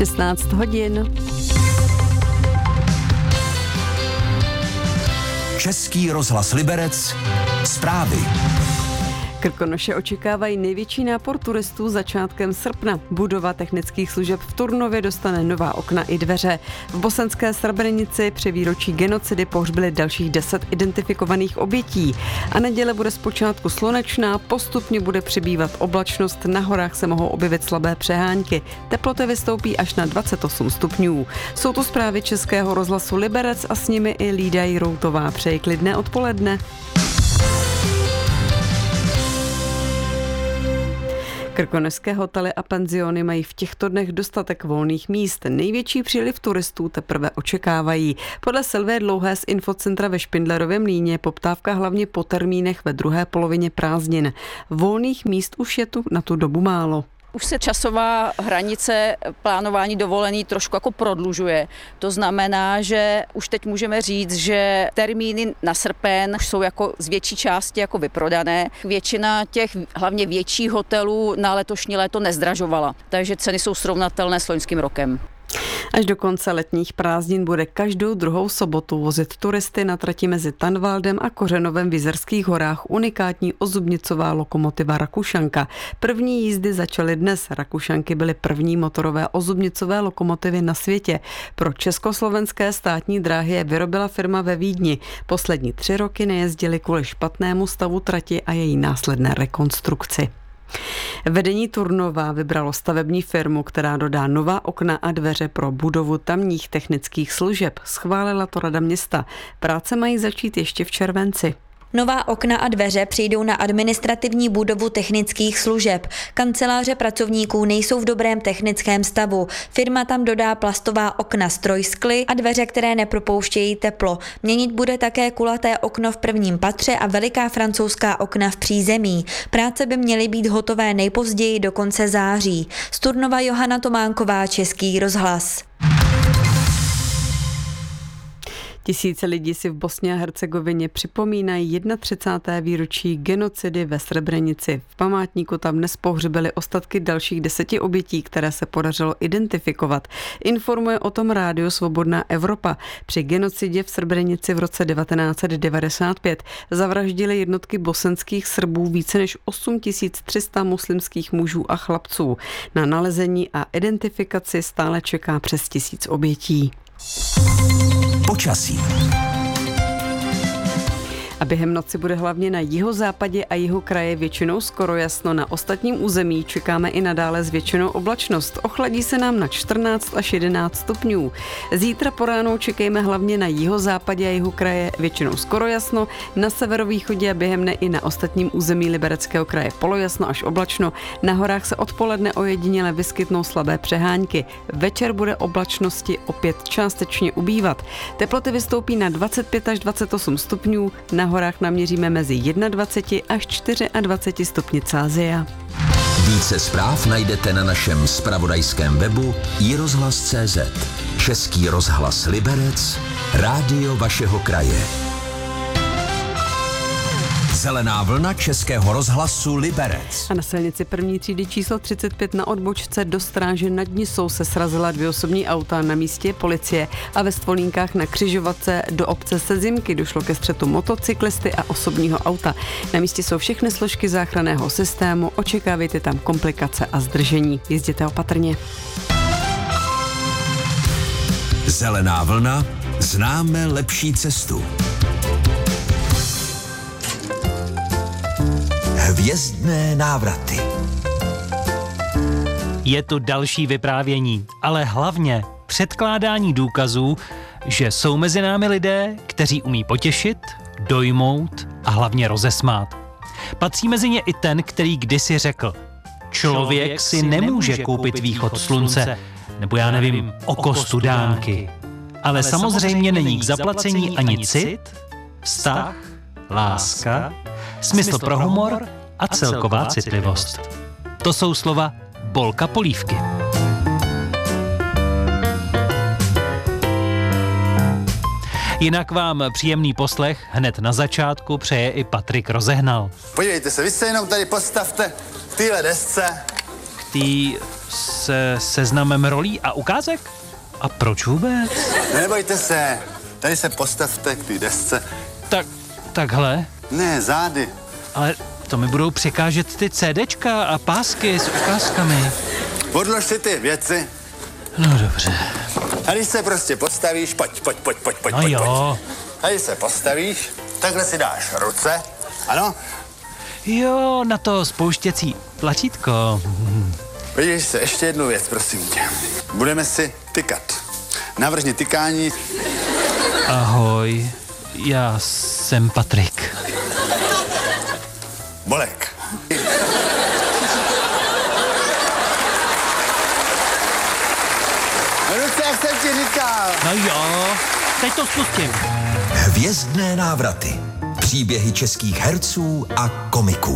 16 hodin. Český rozhlas Liberec. Zprávy. Krkonoše očekávají největší nápor turistů začátkem srpna. Budova technických služeb v Turnově dostane nová okna i dveře. V bosenské Srebrenici při výročí genocidy pohřbili dalších 10 identifikovaných obětí. A neděle bude zpočátku slunečná, postupně bude přibývat oblačnost, na horách se mohou objevit slabé přehánky. Teploty vystoupí až na 28 stupňů. Jsou to zprávy Českého rozhlasu Liberec a s nimi i Lída Jiroutová. Přeji klidné odpoledne. Krkonošské hotely a penziony mají v těchto dnech dostatek volných míst. Největší příliv turistů teprve očekávají. Podle Silvie Dlouhé z infocentra ve Špindlerově Mlýně je poptávka hlavně po termínech ve druhé polovině prázdnin. Volných míst už je tu na tu dobu málo. Už se časová hranice plánování dovolený trošku jako prodlužuje. To znamená, že už teď můžeme říct, že termíny na srpen už jsou jako z větší části jako vyprodané. Většina těch hlavně větších hotelů na letošní léto nezdražovala, takže ceny jsou srovnatelné s loňským rokem. Až do konce letních prázdnin bude každou druhou sobotu vozit turisty na trati mezi Tanvaldem a Kořenovem v Jizerských horách unikátní ozubnicová lokomotiva Rakušanka. První jízdy začaly dnes. Rakušanky byly první motorové ozubnicové lokomotivy na světě. Pro československé státní dráhy je vyrobila firma ve Vídni. Poslední 3 roky nejezdili kvůli špatnému stavu trati a její následné rekonstrukci. Vedení Turnova vybralo stavební firmu, která dodá nová okna a dveře pro budovu tamních technických služeb. Schválila to rada města. Práce mají začít ještě v červenci. Nová okna a dveře přijdou na administrativní budovu technických služeb. Kanceláře pracovníků nejsou v dobrém technickém stavu. Firma tam dodá plastová okna z trojskly a dveře, které nepropouštějí teplo. Měnit bude také kulaté okno v prvním patře a veliká francouzská okna v přízemí. Práce by měly být hotové nejpozději do konce září. Z Turnova Johana Tománková, Český rozhlas. Tisíce lidí si v Bosně a Hercegovině připomínají 31. výročí genocidy ve Srebrenici. V památníku tam dnes pohřbili ostatky dalších 10 obětí, které se podařilo identifikovat. Informuje o tom Rádio Svobodná Evropa. Při genocidě v Srebrenici v roce 1995 zavraždili jednotky bosenských Srbů více než 8300 muslimských mužů a chlapců. Na nalezení a identifikaci stále čeká přes 1000 obětí. Počasí. A během noci bude hlavně na jihozápadě a jihu kraje většinou skoro jasno. Na ostatním území čekáme i nadále zvětšenou oblačnost. Ochladí se nám na 14 až 11 stupňů. Zítra po ránu čekejme hlavně na jihozápadě a jihu kraje většinou skoro jasno. Na severovýchodě a během dne i na ostatním území Libereckého kraje polojasno až oblačno. Na horách se odpoledne ojediněle vyskytnou slabé přehánky. Večer bude oblačnosti opět částečně ubývat. Teploty vystoupí na 25 až 28 stupňů. Na horách naměříme mezi 21 až 24 stupni Celsia. Více zpráv najdete na našem zpravodajském webu iRozhlas.cz. Český rozhlas Liberec, rádio vašeho kraje. Zelená vlna Českého rozhlasu Liberec. A na silnici první třídy číslo 35 na odbočce do Stráže nad Nisou se srazila 2 osobní auta, na místě je policie a ve Stvolínkách na křižovatce do obce Sezimky došlo ke střetu motocyklisty a osobního auta. Na místě jsou všechny složky záchranného systému, očekávejte tam komplikace a zdržení. Jezděte opatrně. Zelená vlna, známe lepší cestu. Hvězdné návraty. Je to další vyprávění, ale hlavně předkládání důkazů, že jsou mezi námi lidé, kteří umí potěšit, dojmout a hlavně rozesmát. Patří mezi ně i ten, který kdysi řekl: člověk si nemůže koupit východ slunce, nebo já nevím, oko studánky. Ale samozřejmě není k zaplacení ani cit, vztah, láska, smysl pro humor a celková citlivost. To jsou slova Bolka Polívky. Jinak vám příjemný poslech hned na začátku přeje i Patrik Rozehnal. Podívejte se, vy se jenom tady postavte k téhle desce. K té se seznamem rolí a ukázek? A proč vůbec? Nebojte se, tady se postavte k té desce. Takhle? Ne, zády. Ale to mi budou překážet ty CDčka a pásky s ukázkami. Odlož si ty věci. No dobře. Tady se prostě postavíš, pojď. No jo. Tady se postavíš, takhle si dáš ruce, ano? Jo, na to spouštěcí tlačítko. Podívej se, ještě jednu věc, prosím tě. Budeme si tykat. Navrhni tykání. Ahoj, já jsem Patrik. Bolek. Ruce, jak jsem ti říkal. No jo, teď to spustím. Hvězdné návraty. Příběhy českých herců a komiků.